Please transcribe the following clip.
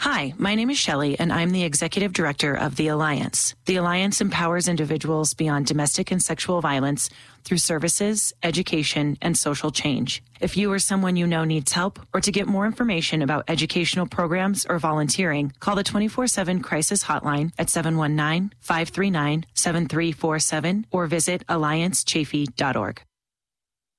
Hi, my name is Shelley, and I'm the Executive Director of The Alliance. The Alliance empowers individuals beyond domestic and sexual violence through services, education, and social change. If you or someone you know needs help, or to get more information about educational programs or volunteering, call the 24/7 Crisis Hotline at 719-539-7347 or visit alliancechafee.org.